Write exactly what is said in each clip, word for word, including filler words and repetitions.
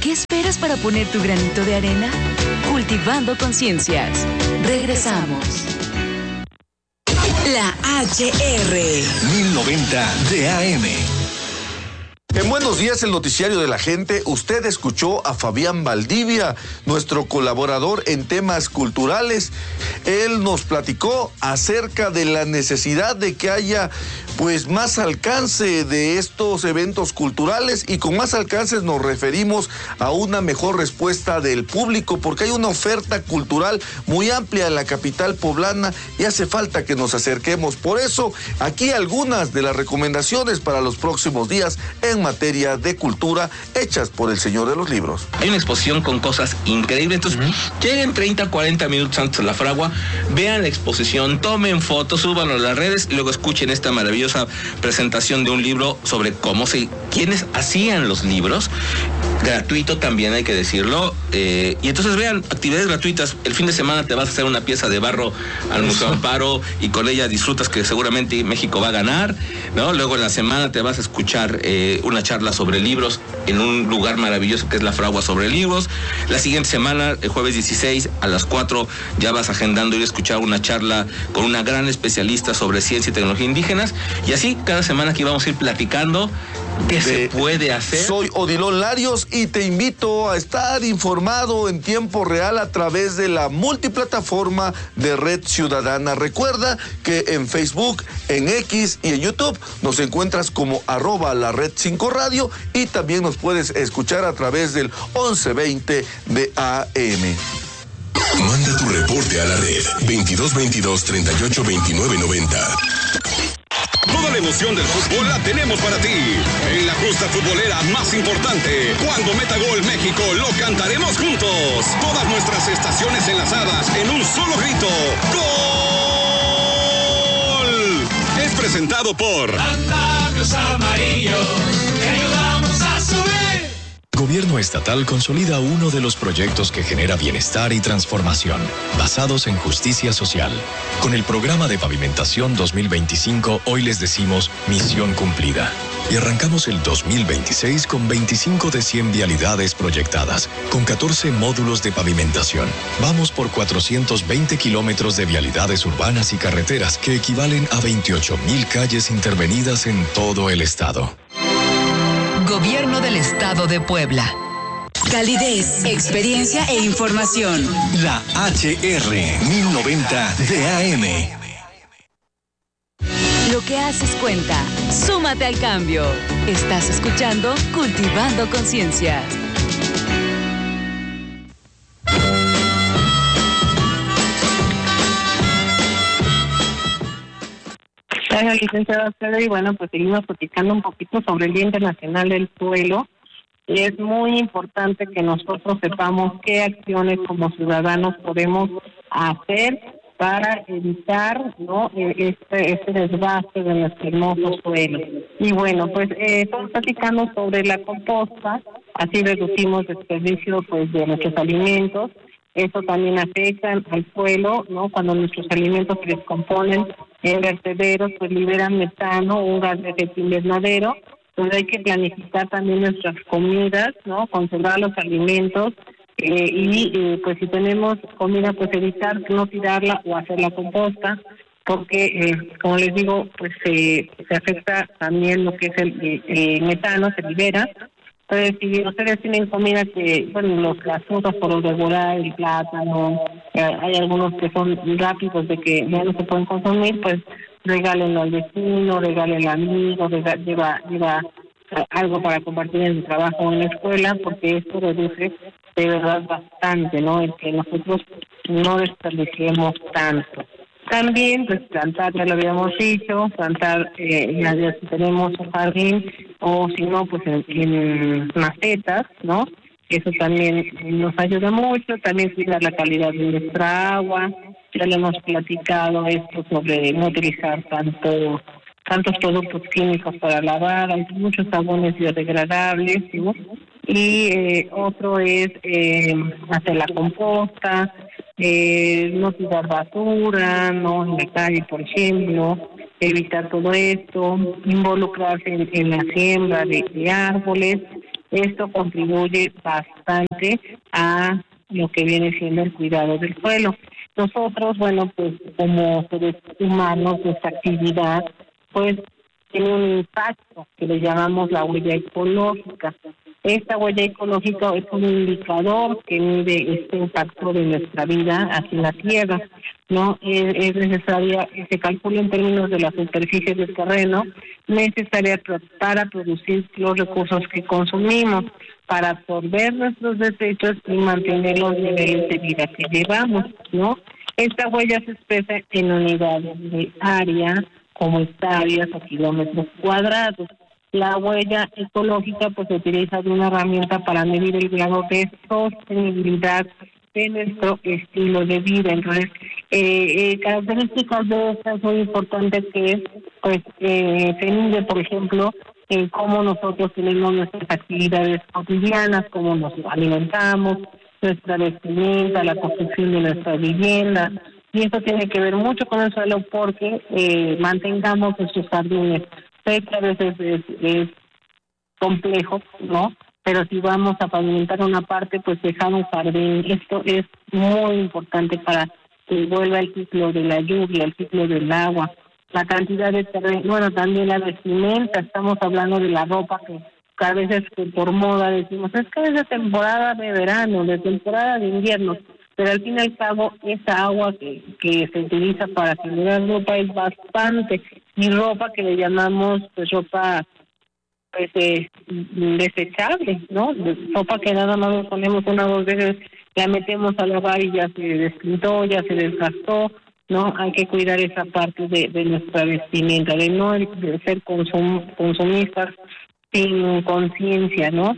¿Qué esperas para poner tu granito de arena? Cultivando Conciencias. Regresamos. La H R. mil noventa de A M. En Buenos Días, el noticiario de la gente, usted escuchó a Fabián Valdivia, nuestro colaborador en temas culturales. Él nos platicó acerca de la necesidad de que haya pues más alcance de estos eventos culturales, y con más alcances nos referimos a una mejor respuesta del público, porque hay una oferta cultural muy amplia en la capital poblana y hace falta que nos acerquemos. Por eso, aquí algunas de las recomendaciones para los próximos días en materia de cultura hechas por el señor de los libros. Hay una exposición con cosas increíbles, entonces uh-huh. lleguen treinta, cuarenta minutos antes de la fragua, vean la exposición, tomen fotos, súbanlo a las redes y luego escuchen esta maravillosa presentación de un libro sobre cómo se, quiénes hacían los libros, gratuito también hay que decirlo, eh, y entonces vean actividades gratuitas. El fin de semana te vas a hacer una pieza de barro al Museo Amparo y con ella disfrutas que seguramente México va a ganar, ¿no? Luego en la semana te vas a escuchar eh, una charla sobre libros en un lugar maravilloso que es la Fragua sobre libros. La siguiente semana, el jueves dieciséis a las cuatro, ya vas agendando ir a escuchar una charla con una gran especialista sobre ciencia y tecnología indígenas, y así cada semana aquí vamos a ir platicando qué se puede hacer. Soy Odilon Larios y te invito a estar informado en tiempo real a través de la multiplataforma de Red Ciudadana. Recuerda que en Facebook, en X y en YouTube nos encuentras como arroba la Red cinco Radio, y también nos puedes escuchar a través del once veinte de A M. Manda tu reporte a la red veintidós veintidós treinta y ocho veintinueve noventa. Toda la emoción del fútbol la tenemos para ti. En la justa futbolera más importante, cuando meta gol México, lo cantaremos juntos. Todas nuestras estaciones enlazadas en un solo grito. ¡Gol! Es presentado por Andamios Amarillo, te ayudamos a subir. Gobierno estatal consolida uno de los proyectos que genera bienestar y transformación, basados en justicia social. Con el programa de pavimentación dos mil veinticinco, hoy les decimos misión cumplida. Y arrancamos el dos mil veintiséis con veinticinco de cien vialidades proyectadas, con catorce módulos de pavimentación. Vamos por cuatrocientos veinte kilómetros de vialidades urbanas y carreteras, que equivalen a veintiocho mil calles intervenidas en todo el estado. Gobierno del Estado de Puebla. Calidez, experiencia e información. La H R mil noventa de A M. Lo que haces cuenta. Súmate al cambio. Estás escuchando Cultivando Conciencias. Hola, licenciada Pedro, y bueno, pues seguimos platicando un poquito sobre el Día Internacional del Suelo. Y es muy importante que nosotros sepamos qué acciones como ciudadanos podemos hacer para evitar, ¿no?, este, este desgaste de nuestro hermoso suelo. Y bueno, pues eh, estamos platicando sobre la composta, así reducimos desperdicio pues de nuestros alimentos. Eso también afecta al suelo, ¿no? Cuando nuestros alimentos se descomponen en vertederos, pues liberan metano, un gas de efecto invernadero. Entonces hay que planificar también nuestras comidas, ¿no? Conservar los alimentos eh, y eh, pues si tenemos comida, pues evitar no tirarla o hacer la composta, porque eh, como les digo, pues eh, se afecta también lo que es el, el, el metano, se libera. Entonces, si ustedes tienen comida que, bueno, los, las frutas por lo regular, el plátano, eh, hay algunos que son rápidos de que ya no se pueden consumir, pues regálenlo al vecino, regálenlo al amigo, rega- lleva, lleva algo para compartir en el trabajo o en la escuela, porque esto reduce de verdad bastante, ¿no? El que nosotros no desperdiciemos tanto. También, pues, plantar, ya lo habíamos dicho, plantar, eh, ya, ya si tenemos un jardín, o si no, pues en, en macetas, ¿no? Eso también nos ayuda mucho. También cuidar la calidad de nuestra agua. Ya le hemos platicado esto sobre no utilizar tanto tantos productos químicos para lavar, hay muchos jabones biodegradables, ¿no? Y eh, otro es eh, hacer la composta, eh, no tirar basura, no en la calle, por ejemplo, evitar todo esto, involucrarse en, en la siembra de, de árboles, esto contribuye bastante a lo que viene siendo el cuidado del suelo. Nosotros, bueno, pues como seres humanos, nuestra actividad, pues tiene un impacto que le llamamos la huella ecológica. Esta huella ecológica es un indicador que mide este impacto de nuestra vida aquí en la Tierra, ¿no? Es, es necesaria, se calcula en términos de la superficie del terreno, necesaria para producir los recursos que consumimos, para absorber nuestros desechos y mantener los niveles de vida que llevamos, ¿no? Esta huella se expresa en unidades de área, como hectáreas o kilómetros cuadrados. La huella ecológica pues se utiliza de una herramienta para medir el grado de sostenibilidad de nuestro estilo de vida. Entonces, eh, eh, características de estas muy importantes que es, pues, eh, se mide, por ejemplo, en cómo nosotros tenemos nuestras actividades cotidianas, cómo nos alimentamos, nuestra vestimenta, la construcción de nuestra vivienda. Y esto tiene que ver mucho con el suelo porque eh, mantengamos nuestros jardines. Sé que a veces es, es complejo, ¿no? Pero si vamos a pavimentar una parte, pues dejar un jardín. Esto es muy importante para que vuelva el ciclo de la lluvia, el ciclo del agua, la cantidad de terreno, bueno, también la vestimenta. Estamos hablando de la ropa que a veces que por moda decimos, es que es de temporada de verano, de temporada de invierno. Pero al fin y al cabo, esa agua que, que se utiliza para generar ropa es bastante, y ropa que le llamamos pues ropa pues eh, desechable, ¿no? Ropa que nada más nos ponemos una o dos veces, la metemos a lavar y ya se despintó, ya se desgastó, ¿no? Hay que cuidar esa parte de, de nuestra vestimenta, de no de ser consum, consumistas sin conciencia, ¿no?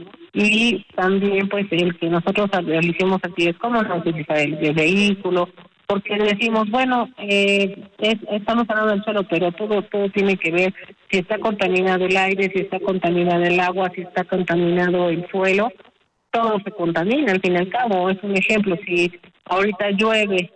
Y también pues el que nosotros realicemos actividades como no utilizar el, el vehículo, porque decimos, bueno, eh, es, estamos hablando del suelo, pero todo todo tiene que ver si está contaminado el aire, si está contaminado el agua, si está contaminado el suelo, todo se contamina al fin y al cabo. Es un ejemplo, si ahorita llueve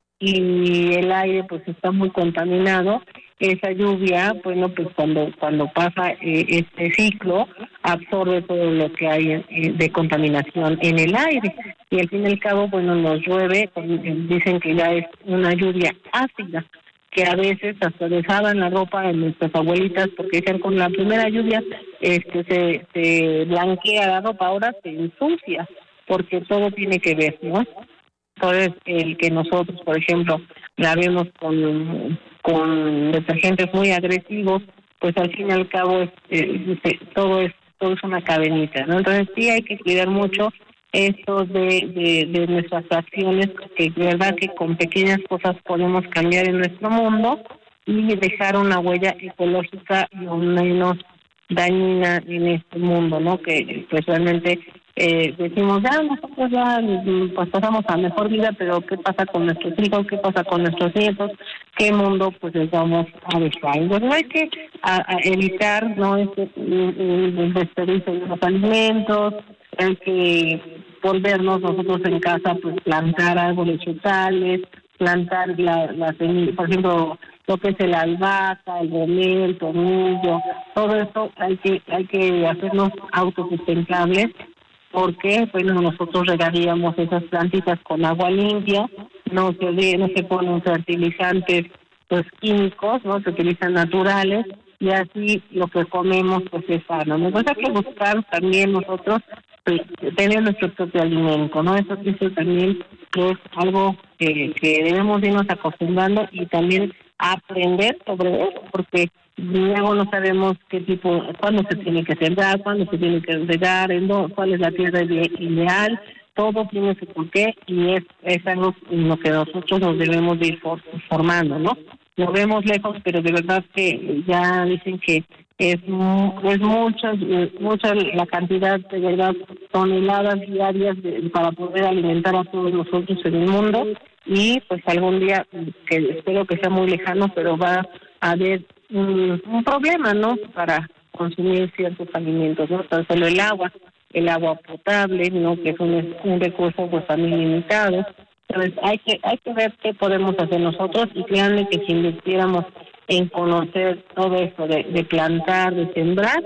y el aire pues está muy contaminado, esa lluvia, bueno, pues cuando cuando pasa eh, este ciclo, absorbe todo lo que hay eh, de contaminación en el aire, y al fin y al cabo, bueno, nos llueve, dicen que ya es una lluvia ácida, que a veces hasta dejaban la ropa de nuestras abuelitas, porque decían con la primera lluvia este se, se blanquea la ropa, ahora se ensucia, porque todo tiene que ver, ¿no? Entonces, el que nosotros, por ejemplo, lavemos con, con detergentes muy agresivos, pues al fin y al cabo es, eh, todo es todo es una cadenita, ¿no? Entonces sí hay que cuidar mucho esto de, de, de nuestras acciones, que de verdad que con pequeñas cosas podemos cambiar en nuestro mundo y dejar una huella ecológica lo menos dañina en este mundo, ¿no? Que pues realmente eh, decimos, ya nosotros ya pues pasamos a mejor vida, pero ¿qué pasa con nuestros hijos? ¿Qué pasa con nuestros nietos? ¿Qué mundo pues les vamos a dejar? Entonces hay que a, a evitar, ¿no? Este, el, el desperdicio de los alimentos, hay que volvernos nosotros en casa, pues plantar árboles frutales, plantar la, la semilla, por ejemplo, lo que es el albahaca, el romero, el tomillo, todo eso hay que hay que hacernos autosustentables, porque bueno, nosotros regaríamos esas plantitas con agua limpia, no se no se ponen fertilizantes pues químicos, no se utilizan naturales, y así lo que comemos pues es sano. Nos hay que buscar también nosotros pues, tener nuestro propio alimento, ¿no? Eso, eso también es algo que, que debemos irnos acostumbrando y también aprender sobre eso, porque luego no sabemos qué tipo, cuándo se tiene que sembrar, cuándo se tiene que regar, cuál es la tierra ideal, todo tiene su porqué, y es, es algo en lo que nosotros nos debemos de ir for, formando, ¿no? Lo vemos lejos, pero de verdad que ya dicen que es es mucha, mucha la cantidad de verdad, toneladas diarias de, para poder alimentar a todos nosotros en el mundo, y pues algún día, que espero que sea muy lejano, pero va a haber un, un problema, ¿no? Para consumir ciertos alimentos, ¿no? Tan solo el agua, el agua potable, ¿no? Que es un, un recurso pues también limitado. Entonces hay que hay que ver qué podemos hacer nosotros, y créanme que si invirtiéramos en conocer todo esto de, de plantar, de sembrar,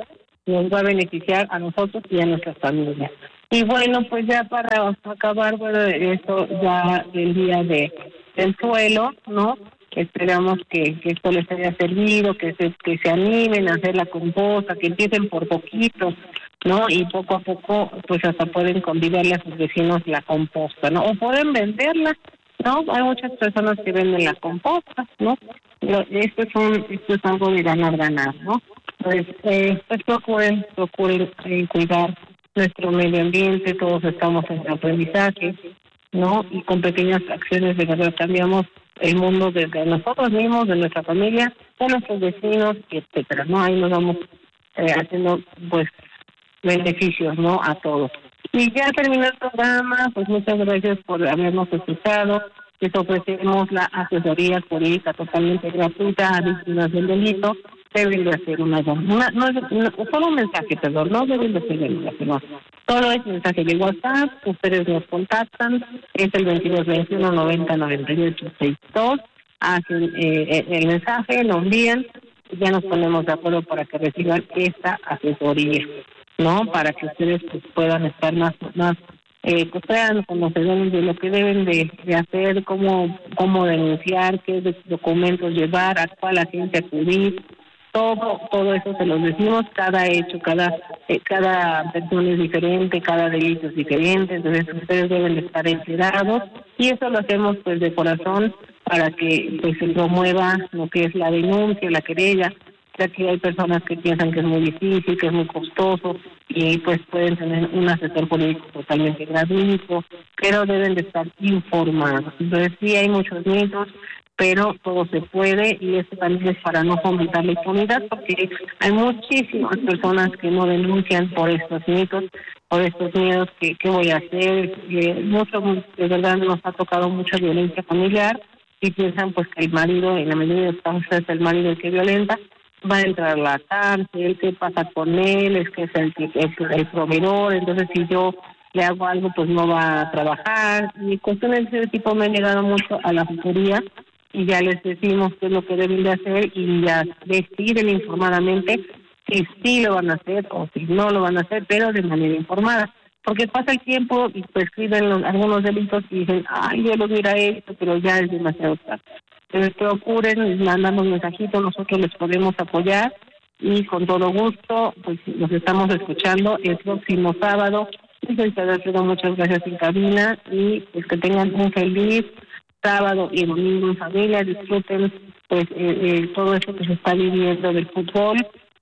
nos va a beneficiar a nosotros y a nuestras familias. Y bueno, pues ya para acabar, bueno, eso ya el día de del suelo, ¿no? Esperamos que, que esto les haya servido, que se que se animen a hacer la composta, que empiecen por poquito, ¿no? Y poco a poco, pues hasta pueden convidarle a sus vecinos la composta, ¿no? O pueden venderla, ¿no? Hay muchas personas que venden la composta, ¿no? Pero esto es un, esto es algo de ganar, ganar, ¿no? Pues, eh, pues procuren, procuren eh, cuidar nuestro medio ambiente, todos estamos en aprendizaje, ¿no? Y con pequeñas acciones de verdad cambiamos el mundo desde nosotros mismos, de nuestra familia, de nuestros vecinos, etcétera, ¿no? Ahí nos vamos eh, haciendo, pues, beneficios, ¿no? A todos. Y ya terminó el programa, pues muchas gracias por habernos escuchado. Les ofrecemos la asesoría jurídica totalmente gratuita a víctimas del delito. Deben de hacer una, una no, no, solo un mensaje, perdón, no deben de hacer denuncia, no. Solo es mensaje de WhatsApp, ustedes nos contactan, es el veintidós veintiuno noventa noventa y ocho sesenta y dos, hacen eh, el mensaje, lo envían, y ya nos ponemos de acuerdo para que reciban esta asesoría, ¿no? Para que ustedes pues, puedan estar más, más eh, pues sean conocedores de lo que deben de, de hacer, cómo, cómo denunciar, qué documentos llevar, a cuál agente acudir. Todo, todo eso se los decimos, cada hecho, cada eh, cada persona es diferente, cada delito es diferente, entonces ustedes deben de estar enterados y eso lo hacemos pues de corazón para que pues se promueva lo que es la denuncia, la querella, ya que hay personas que piensan que es muy difícil, que es muy costoso y pues pueden tener un asesor jurídico totalmente gratuito, pero deben de estar informados. Entonces sí hay muchos mitos, pero todo se puede y esto también es para no fomentar la impunidad porque hay muchísimas personas que no denuncian por estos mitos, por estos miedos que, que voy a hacer, que mucho, de verdad nos ha tocado mucha violencia familiar y piensan pues que el marido, en la mayoría de los casos es el marido el que violenta, va a entrar a la cárcel, qué pasa con él, es que es el, el, el proveedor, entonces si yo le hago algo pues no va a trabajar y cuestiones de ese tipo me han llegado mucho a la asesoría y ya les decimos qué es lo que deben de hacer y ya deciden informadamente si sí lo van a hacer o si no lo van a hacer, pero de manera informada. Porque pasa el tiempo y prescriben los, algunos delitos y dicen, ay, yo lo hubiera hecho, pero ya es demasiado tarde. Entonces procuren, mandamos mensajitos, nosotros les podemos apoyar y con todo gusto, pues los estamos escuchando el próximo sábado. Licenciado Alfredo, muchas gracias en cabina y pues que tengan un feliz sábado y domingo en familia, disfruten pues eh, eh, todo eso que se está viviendo del fútbol,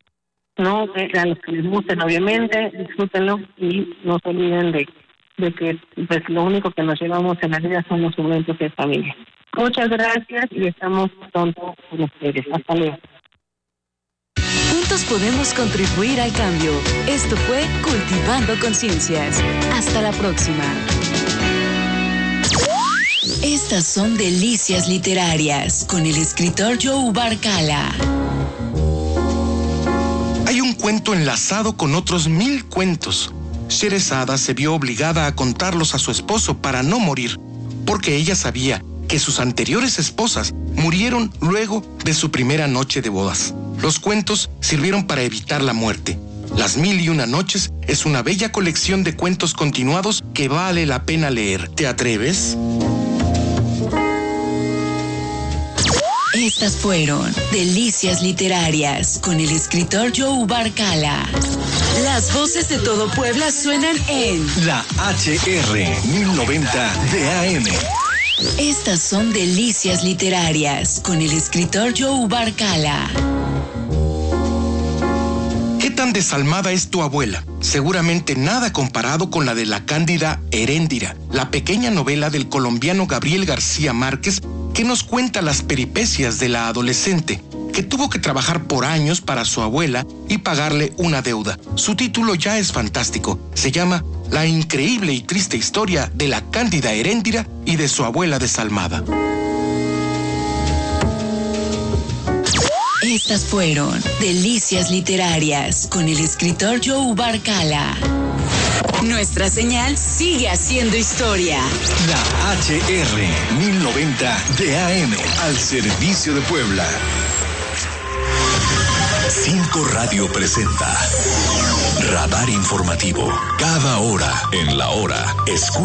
no eh, a los que les gusten obviamente, disfrútenlo y no se olviden de, de que pues lo único que nos llevamos en la vida son los momentos de familia. Muchas gracias y estamos pronto con ustedes. Hasta luego. Juntos podemos contribuir al cambio. Esto fue Cultivando Conciencias. Hasta la próxima. Estas son Delicias Literarias con el escritor Joe Barcala. Hay un cuento enlazado con otros mil cuentos. Sherezada se vio obligada a contarlos a su esposo para no morir, porque ella sabía que sus anteriores esposas murieron luego de su primera noche de bodas. Los cuentos sirvieron para evitar la muerte. Las Mil y Una Noches es una bella colección de cuentos continuados que vale la pena leer. ¿Te atreves? Estas fueron Delicias Literarias con el escritor Joe Barcala. Las voces de todo Puebla suenan en La H R mil noventa de A M. Estas son Delicias Literarias con el escritor Joe Barcala. ¿Qué tan desalmada es tu abuela? Seguramente nada comparado con la de La Cándida Heréndira, la pequeña novela del colombiano Gabriel García Márquez que nos cuenta las peripecias de la adolescente, que tuvo que trabajar por años para su abuela y pagarle una deuda. Su título ya es fantástico. Se llama La increíble y triste historia de la Cándida Heréndira y de su abuela desalmada. Estas fueron Delicias Literarias con el escritor Joe Barcala. Nuestra señal sigue haciendo historia. La H R mil noventa de A M al servicio de Puebla. Cinco Radio presenta Radar Informativo. Cada hora en la hora. Escucha